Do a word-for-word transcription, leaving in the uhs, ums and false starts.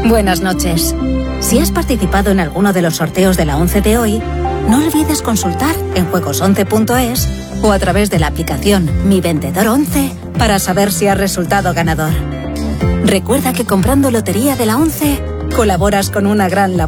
Buenas noches. Si has participado en alguno de los sorteos de la once de hoy, no olvides consultar en juegos once punto es o a través de la aplicación Mi Vendedor once para saber si has resultado ganador. Recuerda que comprando Lotería de la once colaboras con una gran labor